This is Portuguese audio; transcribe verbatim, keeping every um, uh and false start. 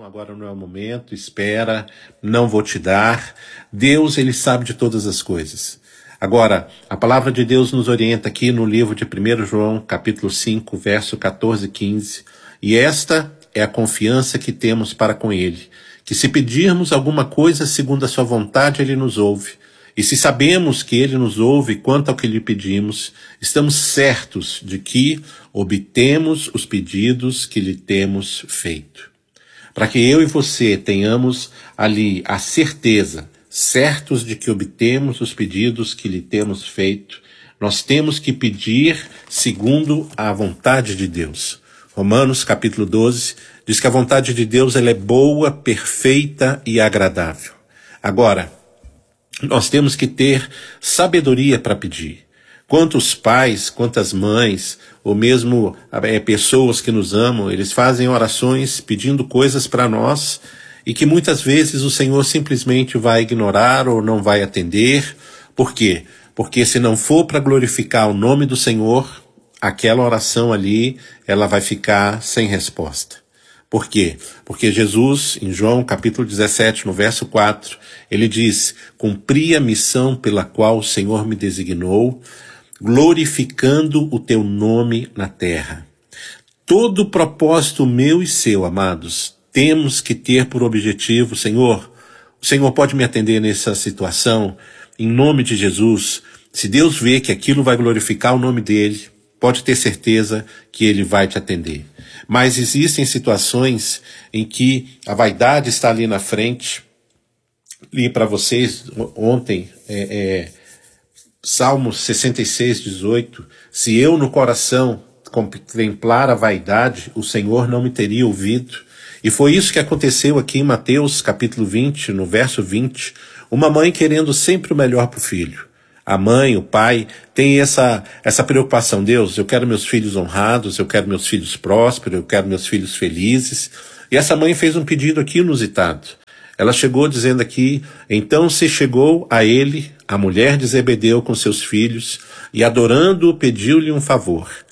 agora não é o momento, espera, não vou te dar. Deus, ele sabe de todas as coisas. Agora, a palavra de Deus nos orienta aqui no livro de primeiro João, capítulo cinco, verso quatorze e quinze. E esta é a confiança que temos para com ele, que se pedirmos alguma coisa segundo a sua vontade, ele nos ouve. E se sabemos que ele nos ouve quanto ao que lhe pedimos, estamos certos de que obtemos os pedidos que lhe temos feito. Para que eu e você tenhamos ali a certeza, certos de que obtemos os pedidos que lhe temos feito, nós temos que pedir segundo a vontade de Deus. Romanos capítulo doze diz que a vontade de Deus ela é boa, perfeita e agradável. Agora, nós temos que ter sabedoria para pedir. Quantos pais, quantas mães, ou mesmo é, pessoas que nos amam, eles fazem orações pedindo coisas para nós e que muitas vezes o Senhor simplesmente vai ignorar ou não vai atender. Por quê? Porque se não for para glorificar o nome do Senhor, aquela oração ali, ela vai ficar sem resposta. Por quê? Porque Jesus, em João capítulo dezessete, no verso quatro, ele diz: cumpri a missão pela qual o Senhor me designou, glorificando o teu nome na terra. Todo propósito meu e seu, amados, temos que ter por objetivo, Senhor, o Senhor pode me atender nessa situação, em nome de Jesus. Se Deus vê que aquilo vai glorificar o nome dele, pode ter certeza que ele vai te atender. Mas existem situações em que a vaidade está ali na frente. Li para vocês ontem, é, é, Salmos sessenta e seis, dezoito. Se eu no coração contemplar a vaidade, o Senhor não me teria ouvido. E foi isso que aconteceu aqui em Mateus capítulo vinte, no verso vinte. Uma mãe querendo sempre o melhor para o filho. A mãe, o pai, tem essa, essa preocupação. Deus, eu quero meus filhos honrados, eu quero meus filhos prósperos, eu quero meus filhos felizes. E essa mãe fez um pedido aqui inusitado. Ela chegou dizendo aqui: então se chegou a ele, a mulher de Zebedeu com seus filhos, e adorando-o pediu-lhe um favor.